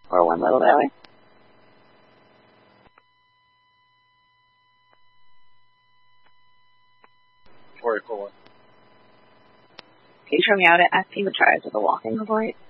401 Little Valley. Victoria 4-1. Can you show me out at SP with tries with a walking report?